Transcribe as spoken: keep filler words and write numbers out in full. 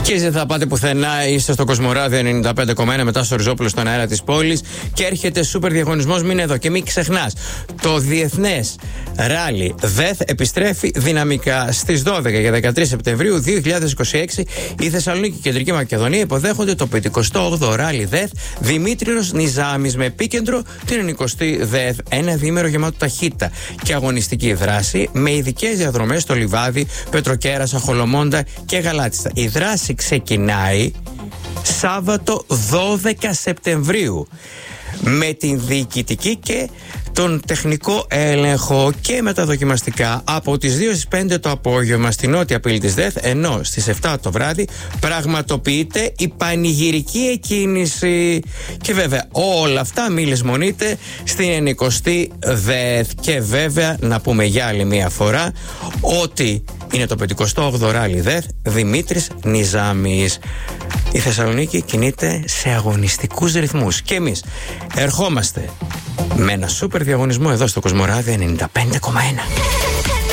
Και δεν θα πάτε πουθενά, είστε στο Κοσμοράδιο ενενήντα πέντε κόμμα ένα μετά στο Ριζόπουλο στον αέρα της πόλης. Και έρχεται σούπερ διαγωνισμός, μην εδώ. Και μην ξεχνάς, το διεθνές ράλι ΔΕΘ επιστρέφει δυναμικά στις δώδεκα και δεκατρείς Σεπτεμβρίου δύο χιλιάδες είκοσι έξι. Η Θεσσαλονίκη και η Κεντρική Μακεδονία υποδέχονται το πενηκοστό όγδοο ράλι ΔΕΘ Δημήτριος Νιζάμης με επίκεντρο την ενενηκοστή ΔΕΘ. Ένα διήμερο γεμάτο ταχύτητα και αγωνιστική δράση με ειδικές διαδρομές στο Λιβάδι, Πετροκέρασα, Χολομόντα και Γαλάτιστα. Η δράση ξεκινάει Σάββατο δώδεκα Σεπτεμβρίου με την διοικητική και τον τεχνικό έλεγχο και με τα δοκιμαστικά από τις δύο στις πέντε το απόγευμα στη νότια πύλη της ΔΕΘ, ενώ στις επτά το βράδυ πραγματοποιείται η πανηγυρική εκκίνηση. Και βέβαια όλα αυτά μη λησμονείτε στην ενενηκοστή ΔΕΘ. Και βέβαια να πούμε για άλλη μία φορά ότι είναι το πενηκοστό όγδοο ράλι ΔΕΘ Δημήτρης Νιζάμης. Η Θεσσαλονίκη κινείται σε αγωνιστικούς ρυθμούς και εμείς ερχόμαστε με ένα σούπερ διαγωνισμό εδώ στο Κοσμοράδιο ενενήντα πέντε κόμμα ένα.